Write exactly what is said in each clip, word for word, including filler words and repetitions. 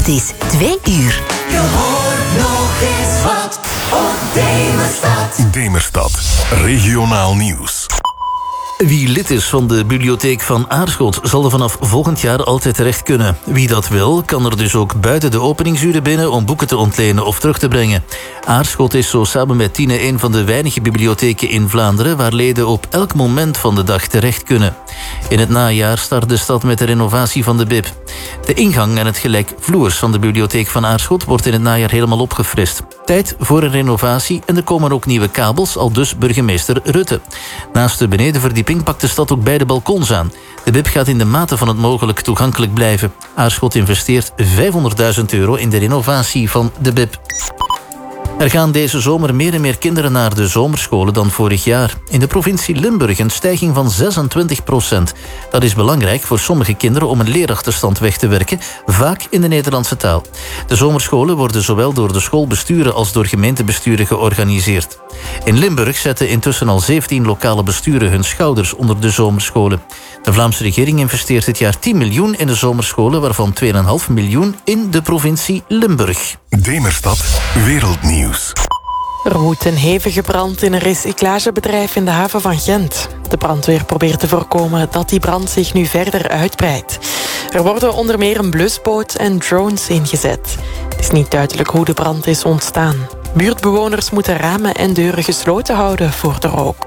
Het is twee uur. Je hoort nog eens wat op Demerstad. Demerstad, regionaal nieuws. Wie lid is van de bibliotheek van Aarschot zal er vanaf volgend jaar altijd terecht kunnen. Wie dat wil, kan er dus ook buiten de openingsuren binnen om boeken te ontlenen of terug te brengen. Aarschot is zo samen met Tiene een van de weinige bibliotheken in Vlaanderen waar leden op elk moment van de dag terecht kunnen. In het najaar start de stad met de renovatie van de B I B. De ingang en het gelijkvloers van de bibliotheek van Aarschot wordt in het najaar helemaal opgefrist. Tijd voor een renovatie en er komen ook nieuwe kabels, aldus burgemeester Rutte. Naast de benedenverdieping pakt de stad ook beide balkons aan. De B I B gaat in de mate van het mogelijk toegankelijk blijven. Aarschot investeert vijfhonderdduizend euro in de renovatie van de B I B. Er gaan deze zomer meer en meer kinderen naar de zomerscholen dan vorig jaar. In de provincie Limburg een stijging van zesentwintig procent. Dat is belangrijk voor sommige kinderen om een leerachterstand weg te werken, vaak in de Nederlandse taal. De zomerscholen worden zowel door de schoolbesturen als door gemeentebesturen georganiseerd. In Limburg zetten intussen al zeventien lokale besturen hun schouders onder de zomerscholen. De Vlaamse regering investeert dit jaar tien miljoen in de zomerscholen, waarvan twee komma vijf miljoen in de provincie Limburg. Demerstad, wereldnieuws. Er woedt een hevige brand in een recyclagebedrijf in de haven van Gent. De brandweer probeert te voorkomen dat die brand zich nu verder uitbreidt. Er worden onder meer een blusboot en drones ingezet. Het is niet duidelijk hoe de brand is ontstaan. Buurtbewoners moeten ramen en deuren gesloten houden voor de rook.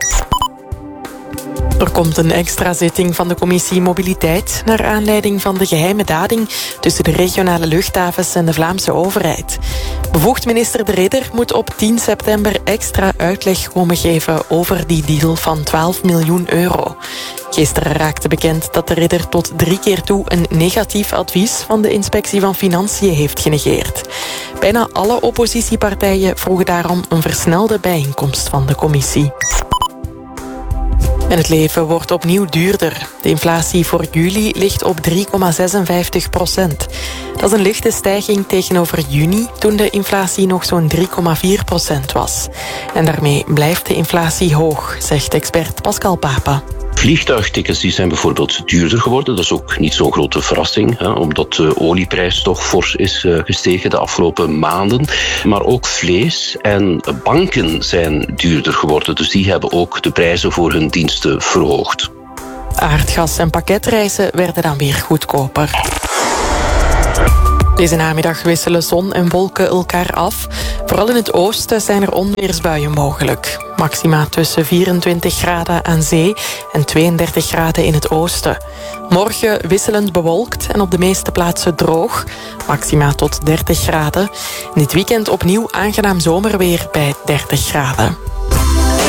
Er komt een extra zitting van de commissie Mobiliteit naar aanleiding van de geheime dading tussen de regionale luchthavens en de Vlaamse overheid. Bevoegd minister De Ridder moet op tien september extra uitleg komen geven over die deal van twaalf miljoen euro. Gisteren raakte bekend dat De Ridder tot drie keer toe een negatief advies van de Inspectie van Financiën heeft genegeerd. Bijna alle oppositiepartijen vroegen daarom een versnelde bijeenkomst van de commissie. En het leven wordt opnieuw duurder. De inflatie voor juli ligt op drie komma zesenvijftig procent. Dat is een lichte stijging tegenover juni, toen de inflatie nog zo'n drie komma vier procent was. En daarmee blijft de inflatie hoog, zegt expert Pascal Papa. Vliegtuigtickets die zijn bijvoorbeeld duurder geworden. Dat is ook niet zo'n grote verrassing, hè, omdat de olieprijs toch fors is uh, gestegen de afgelopen maanden. Maar ook vlees en banken zijn duurder geworden. Dus die hebben ook de prijzen voor hun diensten verhoogd. Aardgas en pakketreizen werden dan weer goedkoper. Deze namiddag wisselen zon en wolken elkaar af. Vooral in het oosten zijn er onweersbuien mogelijk. Maxima tussen vierentwintig graden aan zee en tweeëndertig graden in het oosten. Morgen wisselend bewolkt en op de meeste plaatsen droog. Maxima tot dertig graden. Dit weekend opnieuw aangenaam zomerweer bij dertig graden.